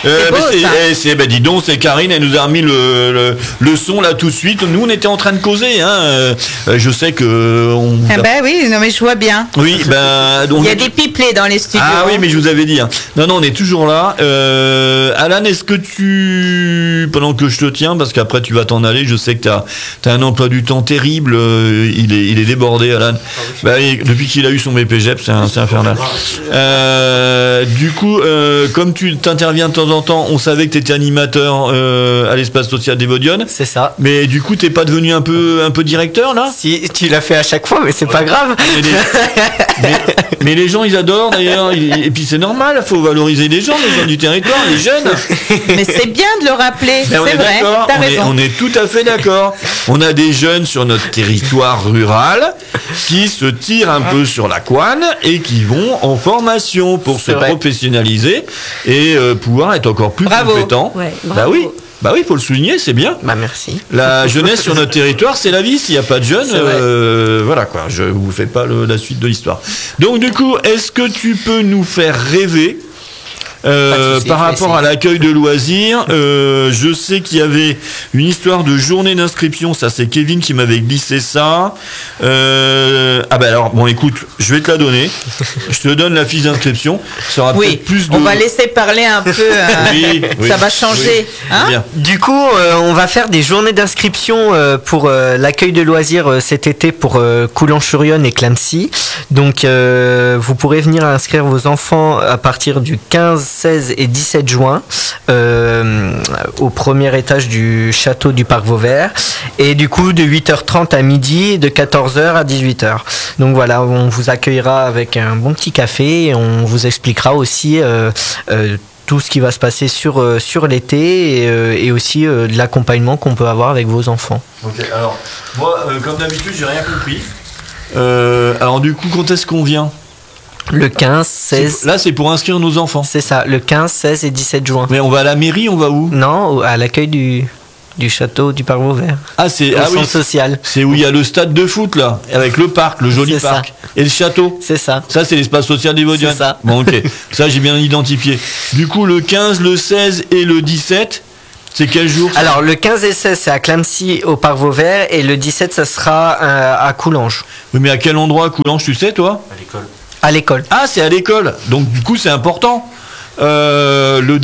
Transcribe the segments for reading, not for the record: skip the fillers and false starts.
Dis donc, c'est Karine, elle nous a remis le son là tout de suite. Nous, on était en train de causer. Je sais que. Oui, non mais je vois bien. Oui, donc, il y a des pipelets dans les studios. Ah oui, mais je vous avais dit. Non, on est toujours là. Alan, est-ce que pendant que je te tiens, parce qu'après tu vas t'en aller, je sais que t'as un emploi du temps terrible. Il est débordé, Alan. Depuis qu'il a eu son BPGEP, c'est infernal. Du coup, comme tu t'interviens de temps en temps, on savait que tu étais animateur à l'espace social d'Evodion. C'est ça. Mais du coup, t'es pas devenu un peu directeur là? Si, tu l'as fait à chaque fois, mais c'est pas grave. Mais les gens, ils adorent d'ailleurs. Et puis c'est normal, il faut valoriser les gens du territoire, les jeunes. Mais c'est bien de le rappeler. C'est vrai, t'as raison. On est tout à fait d'accord. On a des jeunes sur notre territoire rural qui se tirent un peu sur la couenne et qui vont en formation pour se professionnaliser et pouvoir être encore plus compétents. Ouais, oui. Il faut le souligner, c'est bien. Merci. La jeunesse sur notre territoire, c'est la vie. S'il n'y a pas de jeunes, voilà quoi. Je vous fais pas la suite de l'histoire. Donc du coup, est-ce que tu peux nous faire rêver par rapport à l'accueil de loisirs? Je sais qu'il y avait une histoire de journée d'inscription. Ça, c'est Kevin qui m'avait glissé ça. Écoute, je vais te la donner. Je te donne la fiche d'inscription. Ça aura peut-être plus de... On va laisser parler un peu. Ça va changer. Du coup, on va faire des journées d'inscription pour l'accueil de loisirs cet été pour Coulanges-sur-Yonne et Clamecy. Donc, vous pourrez venir inscrire vos enfants à partir du 15, 16 et 17 juin au premier étage du château du Parc Vauvert, et du coup de 8h30 à midi et de 14h à 18h. Donc voilà, on vous accueillera avec un bon petit café et on vous expliquera aussi tout ce qui va se passer sur l'été et aussi de l'accompagnement qu'on peut avoir avec vos enfants. Ok, alors moi comme d'habitude j'ai rien compris. Alors du coup, quand est-ce qu'on vient ? Le 15, 16... Là, c'est pour inscrire nos enfants. C'est ça, le 15, 16 et 17 juin. Mais on va à la mairie, on va où ? Non, à l'accueil du château du Parc Vauvert. Ah, c'est au centre social. C'est où il y a le stade de foot, là, avec le parc, le joli parc. Ça. Et le château. C'est ça. Ça, c'est l'espace social d'Evodion. C'est ça. Bon, ok. Ça, j'ai bien identifié. Du coup, le 15, le 16 et le 17... C'est quel jour ça ? Alors, le 15 et 16, c'est à Clamecy, au Parc Vauvert, et le 17, ça sera à Coulanges. Oui, mais à quel endroit à Coulanges, tu sais, toi ? À l'école. À l'école. Ah, c'est à l'école. Donc, du coup, c'est important. Le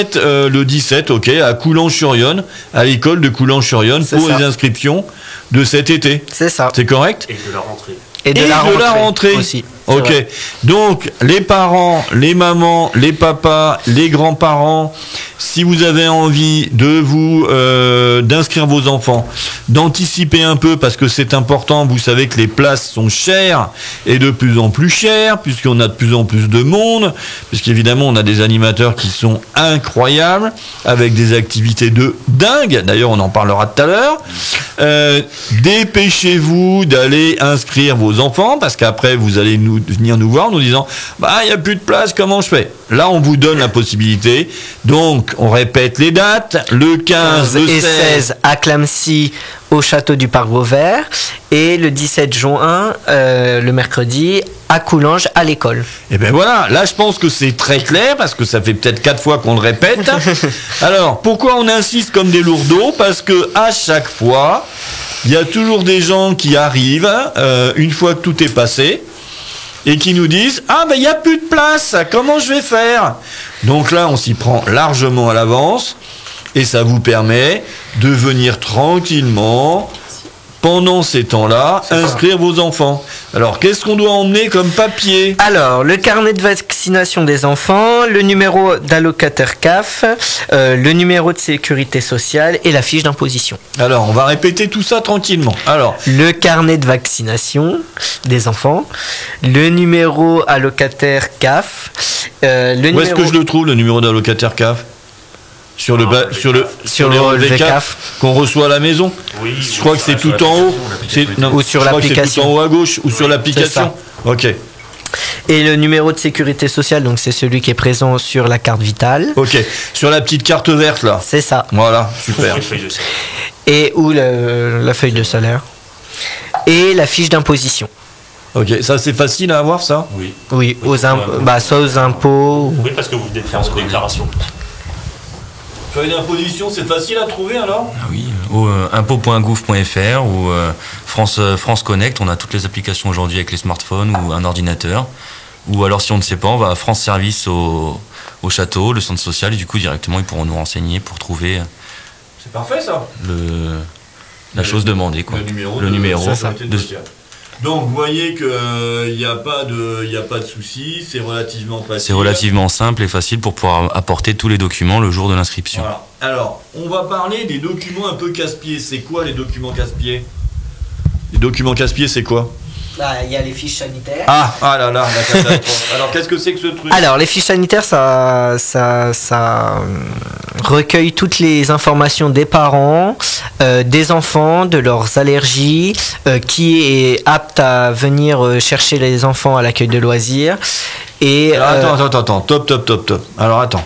17, ok, à Coulanges-sur-Yonne, à l'école de Coulanges-sur-Yonne, pour les inscriptions de cet été. C'est ça. C'est correct ? Et de la rentrée. Et de la rentrée aussi. Ok. Vrai. Donc, les parents, les mamans, les papas, les grands-parents, si vous avez envie de vous d'inscrire vos enfants, d'anticiper un peu parce que c'est important. Vous savez que les places sont chères et de plus en plus chères puisqu'on a de plus en plus de monde, puisqu'évidemment on a des animateurs qui sont incroyables avec des activités de dingue. D'ailleurs, on en parlera tout à l'heure. Dépêchez-vous d'aller inscrire vos enfants parce qu'après vous allez venir nous voir en nous disant il n'y a plus de place, comment je fais ? Là on vous donne la possibilité. Donc on répète les dates, le 15 et 16 à Clamecy au château du Parc Vauvert et le 17 juin le mercredi à Coulanges à l'école. Et bien voilà, là je pense que c'est très clair parce que ça fait peut-être 4 fois qu'on le répète. Alors pourquoi on insiste comme des lourdeaux ? Parce que à chaque fois il y a toujours des gens qui arrivent une fois que tout est passé et qui nous disent il n'y a plus de place, comment je vais faire ? Donc là on s'y prend largement à l'avance et ça vous permet de venir tranquillement pendant ces temps-là inscrire vos enfants. Alors qu'est-ce qu'on doit emmener comme papier ? Alors le carnet de vaccination des enfants, le numéro d'allocataire CAF, le numéro de sécurité sociale et la fiche d'imposition. Alors on va répéter tout ça tranquillement. Alors le carnet de vaccination des enfants, le numéro allocataire CAF, où est-ce que je le trouve, le numéro d'allocataire CAF ? Sur les relevés CAF qu'on reçoit à la maison. Oui, je crois que c'est tout en haut. Ou sur l'application. C'est tout en haut à gauche ou sur l'application. Ok. Et le numéro de sécurité sociale, donc c'est celui qui est présent sur la carte vitale. Ok. Sur la petite carte verte là. C'est ça. Voilà, super. Et ou la feuille de salaire. Et la fiche d'imposition. Ok, ça c'est facile à avoir ça ? Oui. Oui, soit aux impôts. Oui, parce que vous devez faire une déclaration. Feuille d'imposition, c'est facile à trouver alors ? Oui, au impôt.gouv.fr ou France Connect, on a toutes les applications aujourd'hui avec les smartphones ou un ordinateur. Ou alors si on ne sait pas, on va à France Service au château, le centre social, et du coup directement ils pourront nous renseigner pour trouver c'est parfait ça. La chose demandée, quoi. Le numéro. Ça. Donc vous voyez qu'il n'y a pas de souci, c'est relativement facile. C'est relativement simple et facile pour pouvoir apporter tous les documents le jour de l'inscription. Voilà. Alors, on va parler des documents un peu casse-pieds. C'est quoi les documents casse-pieds ? Les documents casse-pieds, c'est quoi ? Il y a les fiches sanitaires. Ah là, la catastrophe. Alors, qu'est-ce que c'est que ce truc ? Alors, les fiches sanitaires, ça recueille toutes les informations des parents, des enfants, de leurs allergies, qui est apte à venir chercher les enfants à l'accueil de loisirs. Et, alors, attends, top. Alors, attends.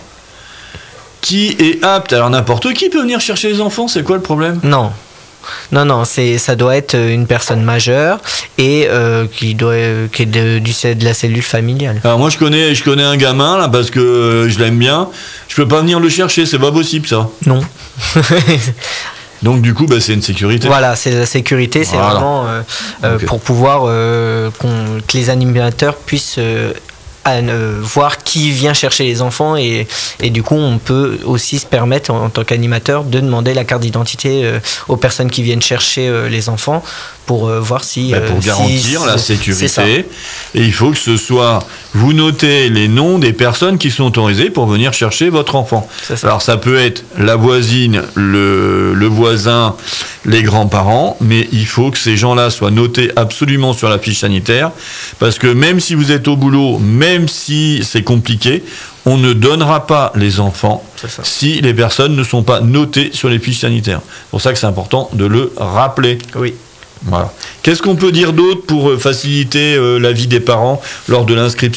Qui est apte ? Alors, n'importe qui peut venir chercher les enfants, c'est quoi le problème ? Non, ça doit être une personne majeure et qui est de la cellule familiale. Alors moi je connais un gamin là parce que je l'aime bien. Je peux pas venir le chercher, c'est pas possible ça. Non. Donc du coup c'est une sécurité. Voilà, c'est la sécurité, c'est vraiment okay. Pour pouvoir que les animateurs puissent voir qui vient chercher les enfants et du coup on peut aussi se permettre en tant qu'animateur de demander la carte d'identité aux personnes qui viennent chercher les enfants pour voir si pour garantir la sécurité. Et il faut que ce soit, vous notez les noms des personnes qui sont autorisées pour venir chercher votre enfant. Alors ça peut être la voisine, le voisin, les grands-parents, mais il faut que ces gens-là soient notés absolument sur la fiche sanitaire, parce que même si vous êtes au boulot, même si c'est compliqué, on ne donnera pas les enfants si les personnes ne sont pas notées sur les fiches sanitaires. C'est pour ça que c'est important de le rappeler. Oui. Voilà. Qu'est-ce qu'on peut dire d'autre pour faciliter la vie des parents lors de l'inscription ?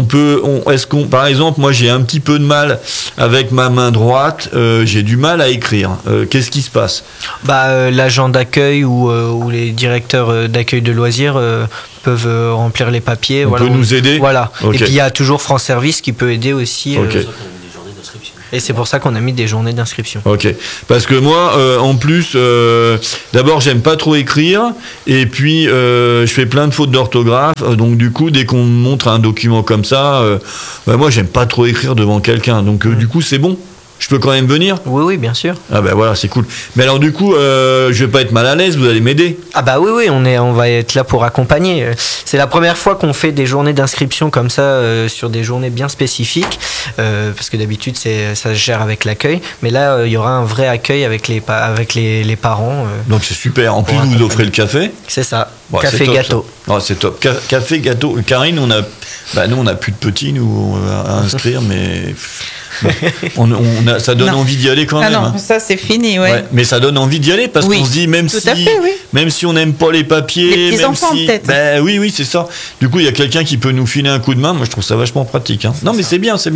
Par exemple, moi j'ai un petit peu de mal avec ma main droite, j'ai du mal à écrire. Qu'est-ce qui se passe ? L'agent d'accueil ou les directeurs d'accueil de loisirs peuvent remplir les papiers. On peut nous aider ? Voilà. Okay. Et puis il y a toujours France Service qui peut aider aussi. Okay. Et c'est pour ça qu'on a mis des journées d'inscription. Ok. Parce que moi, en plus, d'abord, j'aime pas trop écrire. Et puis, je fais plein de fautes d'orthographe. Donc, du coup, dès qu'on me montre un document comme ça, moi, j'aime pas trop écrire devant quelqu'un. Donc, du coup, c'est bon. Je peux quand même venir ? Oui, bien sûr. Ah voilà, c'est cool. Mais alors du coup, je vais pas être mal à l'aise, vous allez m'aider ? Oui, on va être là pour accompagner. C'est la première fois qu'on fait des journées d'inscription comme ça, sur des journées bien spécifiques, parce que d'habitude ça se gère avec l'accueil. Mais là, il y aura un vrai accueil avec les parents. Donc c'est super. En plus, vous offrez le café ? C'est ça. Bon, café, gâteau. C'est top. Café, gâteau. Karine, nous on a plus de petits nous à inscrire, mais... Bon, ça donne envie d'y aller quand même. Non, ça c'est fini, ouais. Mais ça donne envie d'y aller parce qu'on se dit même si on n'aime pas les papiers, les petits enfants peut-être. Oui, c'est ça. Du coup, il y a quelqu'un qui peut nous filer un coup de main. Moi, je trouve ça vachement pratique. Non, mais c'est bien.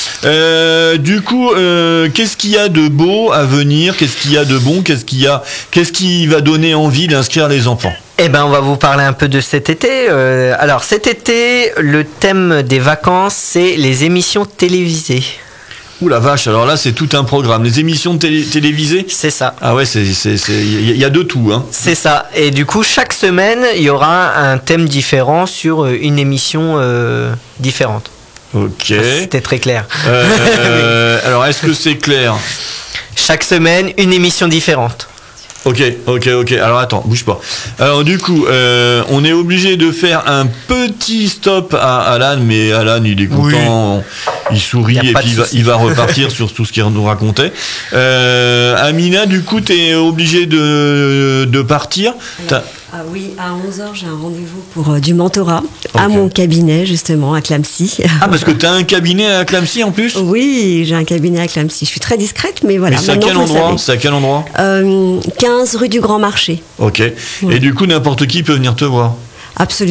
Du coup, qu'est-ce qu'il y a de beau à venir ? Qu'est-ce qu'il y a de bon ? Qu'est-ce qui va donner envie d'inscrire les enfants ? On va vous parler un peu de cet été. Alors, cet été, le thème des vacances, c'est les émissions télévisées. Ouh la vache, alors là c'est tout un programme. Les émissions télévisées ? C'est ça. Ah ouais, il y a de tout. Hein. C'est ça. Et du coup, chaque semaine, il y aura un thème différent sur une émission différente. Ok. C'était très clair. Alors, est-ce que c'est clair ? Chaque semaine, une émission différente. Ok. Alors attends, bouge pas. Alors du coup, on est obligé de faire un petit stop à Alan, mais Alan il est content, il sourit et puis il va repartir sur tout ce qu'il nous racontait. Amina, du coup, t'es obligé de partir. Oui, à 11h, j'ai un rendez-vous pour du mentorat à mon cabinet, justement, à Clamecy. Ah, parce que tu as un cabinet à Clamecy en plus ? Oui, j'ai un cabinet à Clamecy. Je suis très discrète, mais voilà. Mais c'est à quel endroit ? 15 rue du Grand Marché. Ok. Ouais. Et du coup, n'importe qui peut venir te voir ? Absolument.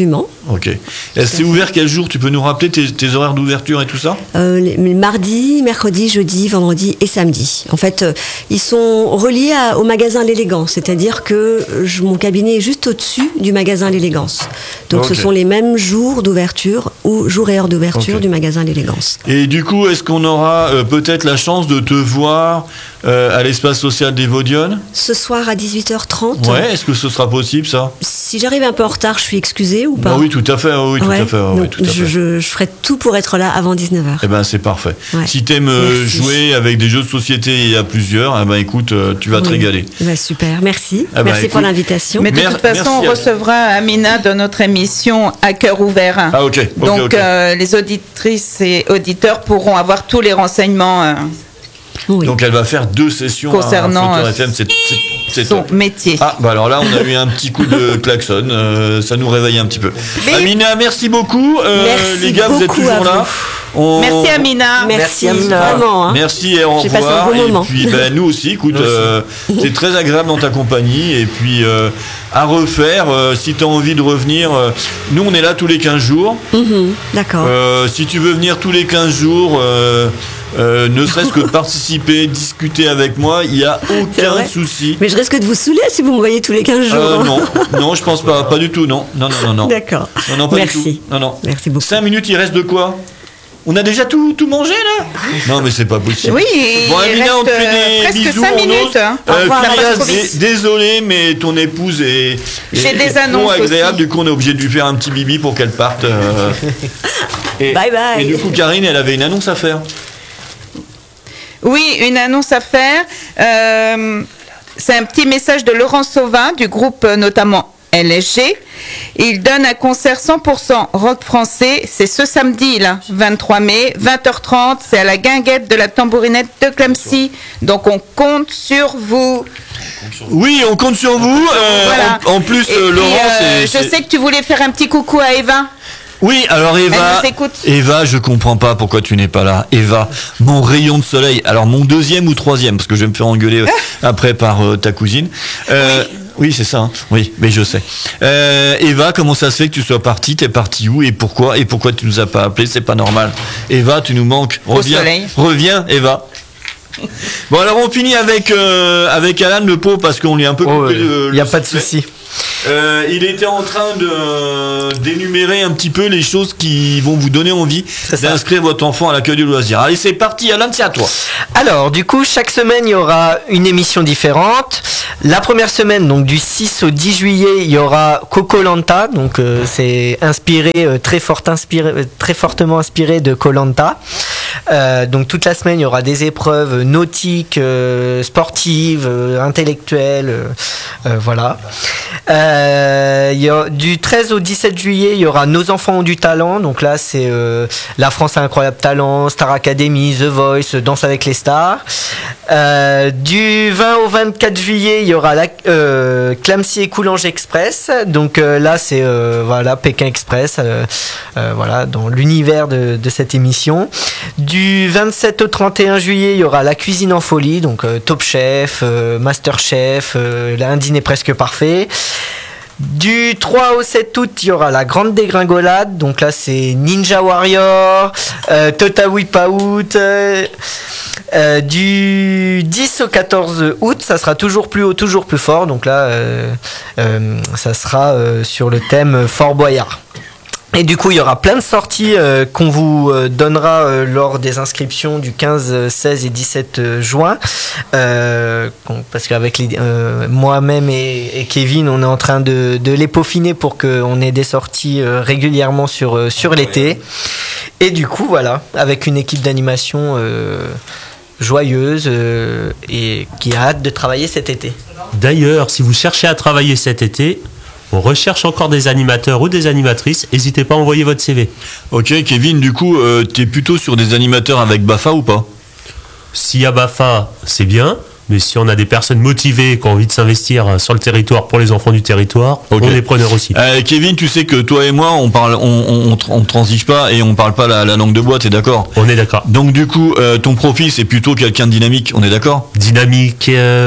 Ok. C'est ouvert quel jour? Tu peux nous rappeler tes horaires d'ouverture et tout ça? Les mardi, mercredi, jeudi, vendredi et samedi. En fait, ils sont reliés au magasin L'Élégance, c'est-à-dire que mon cabinet est juste au-dessus du magasin L'Élégance. Donc ce sont les mêmes jours d'ouverture ou jours et heures d'ouverture du magasin L'Élégance. Et du coup, est-ce qu'on aura peut-être la chance de te voir à l'espace social des Vaudionnes? Ce soir à 18h30. Ouais, est-ce que ce sera possible ça? Si j'arrive un peu en retard, je suis excusée ou pas? Oui, tout à fait. Je ferai tout pour être là avant 19h. Eh ben, c'est parfait. Ouais. Si t'aimes jouer avec des jeux de société et à plusieurs, eh ben, écoute, tu vas te régaler. Super, merci. Merci pour l'invitation. Mais de toute façon, on recevra Amina dans notre émission à cœur ouvert. Ah, ok. Donc, les auditrices et auditeurs pourront avoir tous les renseignements. Donc elle va faire 2 sessions concernant à FM, c'est son métier. Ah bah alors là on a eu un petit coup de klaxon, ça nous réveille un petit peu. Mais... Amina, merci beaucoup. Merci les gars, vous êtes toujours là. Merci Amina. Merci Amina. Vraiment. Merci et au revoir. J'ai passé un bon moment. Et puis nous aussi, écoute, c'est très agréable dans ta compagnie. Et puis à refaire, si tu as envie de revenir, nous on est là tous les 15 jours. D'accord. Si tu veux venir tous les 15 jours, ne serait-ce que participer, discuter avec moi, il n'y a aucun souci. Mais je risque de vous saouler si vous me voyez tous les 15 jours. Non, je pense pas du tout, non. D'accord. Non, pas Merci. du tout. Non. Merci beaucoup. 5 minutes, il reste de quoi? On a déjà tout mangé là? Non mais c'est pas possible. Oui, bon Amina, on te fait des bisous. 5 minutes. Désolé, mais ton épouse est des annonces agréable. aussi. Du coup, on est obligé de lui faire un petit bibi pour qu'elle parte. Bye bye. Et du coup, Karine, elle avait une annonce à faire. Oui, une annonce à faire. C'est un petit message de Laurent Sauvin du groupe notamment LSG. Il donne un concert 100% rock français. C'est ce samedi, là, 23 mai, 20h30. C'est à la guinguette de la tambourinette de Clamecy. Donc on compte sur vous. Oui, on compte sur vous. Voilà. En plus, Laurent, je sais que tu voulais faire un petit coucou à Eva. Oui, alors Eva, je comprends pas pourquoi tu n'es pas là. Eva, mon rayon de soleil. Alors mon 2e ou 3e, parce que je vais me faire engueuler après par ta cousine. Oui, c'est ça. Hein. Oui, mais je sais. Eva, comment ça se fait que tu sois partie? T'es partie où et pourquoi? Et pourquoi tu nous as pas appelé? C'est pas normal. Eva, tu nous manques. Reviens, Eva. Bon, alors on finit avec Alan, le pauvre, parce qu'on lui a un peu coupé il n'y a pas de souci. Il était en train d'énumérer un petit peu les choses qui vont vous donner envie d'inscrire votre enfant à l'accueil du loisir. Allez, c'est parti, Alan, c'est à toi. Alors, du coup, chaque semaine, il y aura une émission différente. La première semaine, donc du 6 au 10 juillet, il y aura Koh-Lanta. Donc, c'est très fortement inspiré de Koh-Lanta. Donc, toute la semaine, il y aura des épreuves nautiques, sportives, intellectuelles. Voilà. Du 13 au 17 juillet, il y aura Nos enfants ont du talent. Donc là, c'est La France a un incroyable talent, Star Academy, The Voice, Danse avec les stars. Du 20 au 24 juillet, il y aura Clamecy et Coulanges Express. Donc là, c'est Pékin Express, dans l'univers de cette émission. Du 27 au 31 juillet, il y aura La cuisine en folie, donc Top Chef, Master Chef, un dîner presque parfait. Du 3 au 7 août, il y aura La grande dégringolade, donc là c'est Ninja Warrior, Tota Whip Out. Du 10 au 14 août, ça sera toujours plus haut, toujours plus fort, donc là ça sera sur le thème Fort Boyard. Et du coup, il y aura plein de sorties qu'on vous donnera lors des inscriptions du 15, 16 et 17 juin. Parce qu'avec moi-même et Kevin, on est en train de les peaufiner pour qu'on ait des sorties régulièrement sur l'été. Et du coup, voilà, avec une équipe d'animation joyeuse et qui a hâte de travailler cet été. D'ailleurs, si vous cherchez à travailler cet été, on recherche encore des animateurs ou des animatrices. N'hésitez pas à envoyer votre CV. Ok, Kevin, du coup, tu es plutôt sur des animateurs avec BAFA ou pas? S'il y a BAFA, c'est bien. Mais si on a des personnes motivées qui ont envie de s'investir sur le territoire pour les enfants du territoire, Ok. on est preneur aussi. Kevin, tu sais que toi et moi, on transige pas et on parle pas la langue de bois, t'es d'accord? On est d'accord. Donc du coup, ton profil, c'est plutôt quelqu'un de dynamique, on est d'accord? Dynamique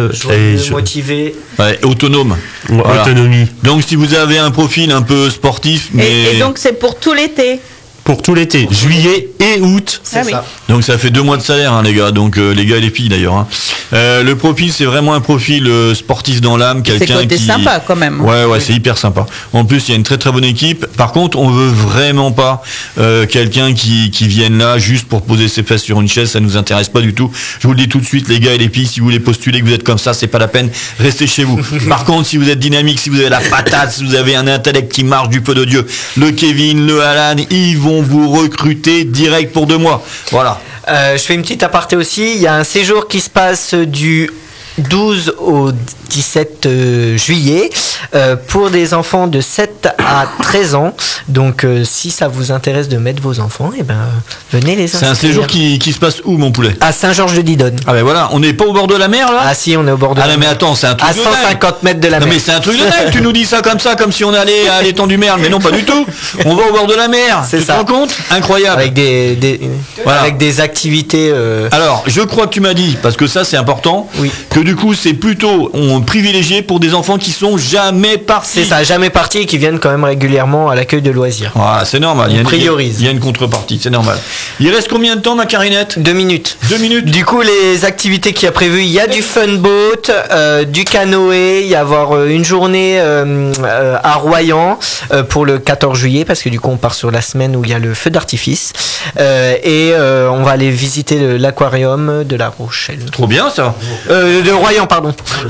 Motivé. Ouais, autonome. Voilà. autonomie. Donc si vous avez un profil un peu sportif, mais Et donc c'est pour tout l'été. Pour tout l'été, juillet et août. C'est Ah oui. ça. donc ça fait 2 mois de salaire, hein, les gars. Donc les gars et les filles d'ailleurs. Hein. Le profil, c'est vraiment un profil sportif dans l'âme, C'est quelqu'un côté qui sympa quand même. Ouais, c'est hyper sympa. En plus, il y a une très très bonne équipe. Par contre, on veut vraiment pas quelqu'un qui vienne là juste pour poser ses fesses sur une chaise. Ça nous intéresse pas du tout. Je vous le dis tout de suite, les gars et les filles, si vous voulez postuler, que vous êtes comme ça, c'est pas la peine. Restez chez vous. Par contre, si vous êtes dynamique, si vous avez la patate, si vous avez un intellect qui marche du feu de Dieu, le Kevin, le Alan, ils vont vous recruter direct pour 2 mois. Voilà. Je fais une petite aparté aussi. Il y a un séjour qui se passe du 12 au 17 juillet pour des enfants de 7 à 13 ans. Donc si ça vous intéresse de mettre vos enfants, eh ben, venez les inscrire. C'est un séjour qui se passe où, mon poulet? À Saint-Georges-de-Didonne. Ah ben voilà, on n'est pas au bord de la mer là? Ah si, on est au bord de Ah la non mais mer. attends, c'est un truc À de dingue. 150 mètres de la Non mer. mais c'est un truc de dingue, tu nous dis ça comme si on allait à l'étang du Merle, mais non pas du tout. On va au bord de la mer. C'est Tu te ça. rends compte? Incroyable. Avec Voilà. avec des activités. Alors, je crois que tu m'as dit, parce que ça c'est important, Oui. que du coup c'est plutôt privilégié pour des enfants qui sont jamais partis. C'est ça, jamais parti et qui viennent quand même régulièrement à l'accueil de loisirs. Ah, c'est normal, il y a On priorise. il y a une contrepartie, c'est normal. Il reste combien de temps ma Carinette? 2 minutes. 2 minutes. Du coup, les activités qu'il y a prévues, il y a du fun boat, du canoë, il y a avoir une journée à Royan pour le 14 juillet, parce que du coup, on part sur la semaine où il y a le feu d'artifice. Et on va aller visiter l'aquarium de La Rochelle. Trop bien ça. De Royan, pardon.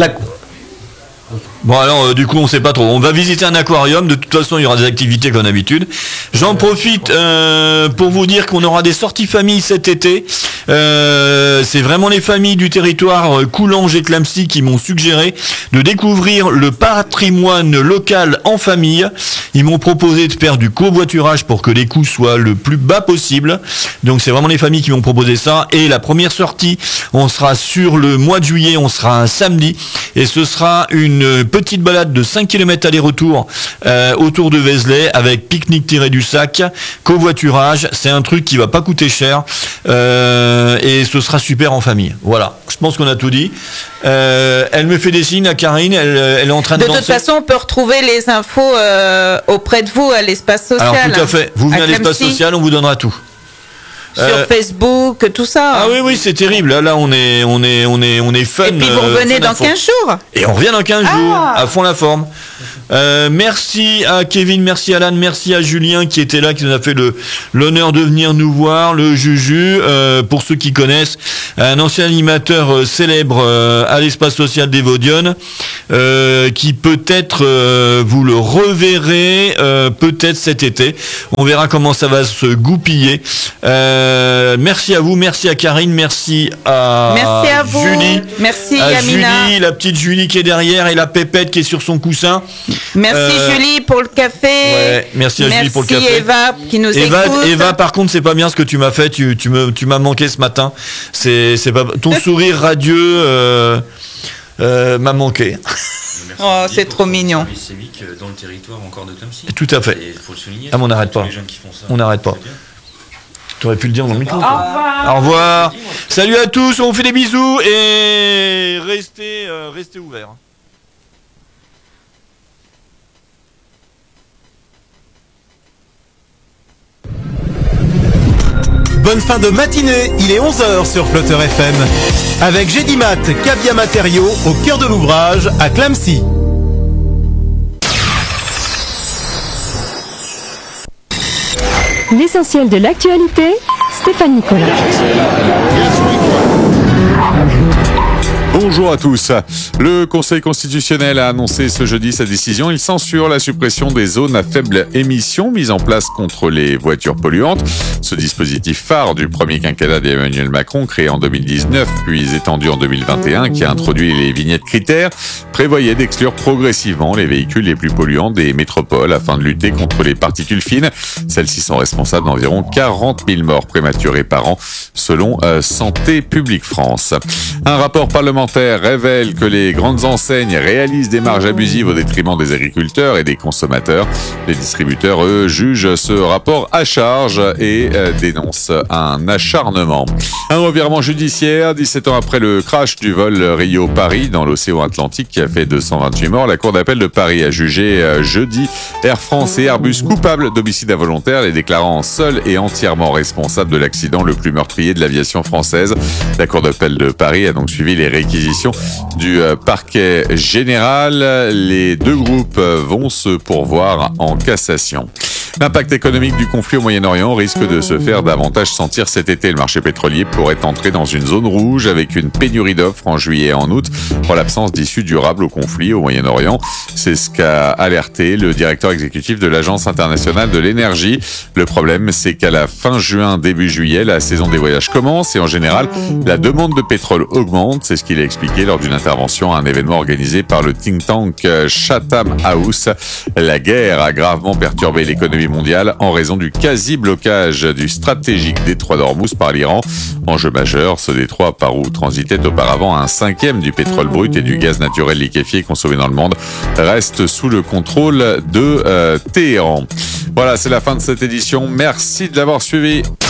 Bon alors du coup on sait pas trop. On va visiter un aquarium. De toute façon il y aura des activités comme d'habitude. J'en profite pour vous dire qu'on aura des sorties famille cet été. C'est vraiment les familles du territoire Coulanges et Clamecy qui m'ont suggéré de découvrir le patrimoine local en famille. Ils m'ont proposé de faire du covoiturage pour que les coûts soient le plus bas possible. Donc c'est vraiment les familles qui m'ont proposé ça. Et la première sortie, on sera sur le mois de juillet, on sera un samedi. Et ce sera une petite balade de 5 km aller-retour autour de Vézelay avec pique-nique tiré du sac, covoiturage. C'est un truc qui va pas coûter cher et ce sera super en famille. Voilà, je pense qu'on a tout dit. Elle me fait des signes à Karine, elle est en train de De danser. toute façon, on peut retrouver les infos auprès de vous à l'espace social. Alors tout à fait, vous venez à l'espace Clamecy, social, on vous donnera tout. Sur Facebook, tout ça. Ah oui, c'est terrible. Là, on est fun. Et puis vous revenez fun dans info. 15 jours. Et on revient dans 15 jours, à fond la forme. Merci à Kevin, merci à Alan, merci à Julien qui était là, qui nous a fait l'honneur de venir nous voir, le Juju. Pour ceux qui connaissent, un ancien animateur célèbre à l'espace social des Vaudion, qui peut-être vous le reverrez peut-être cet été. On verra comment ça va se goupiller. Merci à vous, merci à Karine, merci à vous. Julie. Merci à Yamina. Julie, la petite Julie qui est derrière et la pépette qui est sur son coussin. Merci Julie pour le café. Ouais, merci à Julie pour le café. Merci Eva qui nous écoute. Eva, par contre, c'est pas bien ce que tu m'as fait. Tu m'as manqué ce matin. C'est pas ton sourire radieux m'a manqué. Oh, c'est trop mignon. Service civique dans le territoire encore de Clamecy. Tout à fait. Et faut le souligner. Ah, mais on n'arrête tous pas. les jeunes qui font ça. On n'arrête pas. C'est bien. Tu aurais pu le dire dans le micro. Au revoir. Au revoir. Salut à tous. On vous fait des bisous et restez ouverts. Bonne fin de matinée, il est 11h sur Flutter FM. Avec Gédimat, Cabia Matériaux, au cœur de l'ouvrage, à Clamecy. L'essentiel de l'actualité, Stéphane Nicolas. Bonjour à tous. Le Conseil constitutionnel a annoncé ce jeudi sa décision. Il censure la suppression des zones à faible émission mises en place contre les voitures polluantes. Ce dispositif phare du premier quinquennat d'Emmanuel Macron, créé en 2019 puis étendu en 2021, qui a introduit les vignettes critères, prévoyait d'exclure progressivement les véhicules les plus polluants des métropoles afin de lutter contre les particules fines. Celles-ci sont responsables d'environ 40 000 morts prématurées par an, selon Santé publique France. Un rapport parlementaire parlementaire révèle que les grandes enseignes réalisent des marges abusives au détriment des agriculteurs et des consommateurs. Les distributeurs, eux, jugent ce rapport à charge et dénoncent un acharnement. Un revirement judiciaire, 17 ans après le crash du vol Rio-Paris dans l'océan Atlantique qui a fait 228 morts, la Cour d'appel de Paris a jugé jeudi Air France et Airbus coupables d'homicide involontaire, les déclarant seuls et entièrement responsables de l'accident le plus meurtrier de l'aviation française. La Cour d'appel de Paris a donc suivi les réquisitions du parquet général. Les deux groupes vont se pourvoir en cassation. L'impact économique du conflit au Moyen-Orient risque de se faire davantage sentir cet été. Le marché pétrolier pourrait entrer dans une zone rouge avec une pénurie d'offres en juillet et en août pour l'absence d'issue durable au conflit au Moyen-Orient. C'est ce qu'a alerté le directeur exécutif de l'Agence internationale de l'énergie. Le problème, c'est qu'à la fin juin, début juillet, la saison des voyages commence et en général, la demande de pétrole augmente. C'est ce qu'il a expliqué lors d'une intervention à un événement organisé par le think tank Chatham House. La guerre a gravement perturbé l'économie mondiale en raison du quasi-blocage du stratégique détroit d'Ormuz par l'Iran. Enjeu majeur, ce détroit par où transitait auparavant 1/5 du pétrole brut et du gaz naturel liquéfié consommé dans le monde reste sous le contrôle de Téhéran. Voilà, c'est la fin de cette édition. Merci de l'avoir suivi.